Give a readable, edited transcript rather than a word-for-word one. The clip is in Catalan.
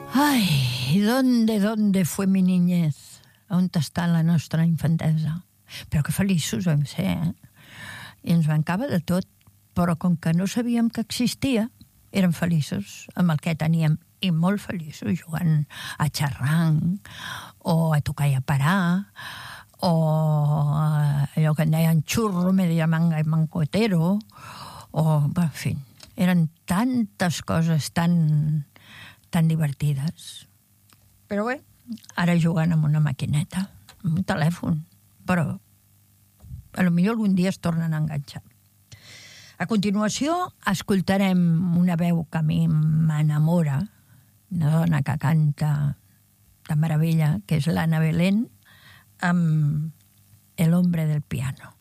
Ay, ¿dónde fue mi niñez? On està la nostra infantesa? Però que feliços vam ser, eh? I ens mancava de tot, però com que no sabíem que existia, érem feliços amb el que teníem, i molt feliços, jugant a xerranc, o a tocar i a parar, o allò que en deien xurro, media manga i mancotero, o, en fi, eren tantes coses tan divertides. Però bé, ara jugant amb una maquineta, amb un telèfon, però potser algun dia es tornen a enganxar. A continuació, escoltarem una veu que a mi m'enamora, una dona que canta de meravella, que és l'Anna Belén, amb El hombre del piano.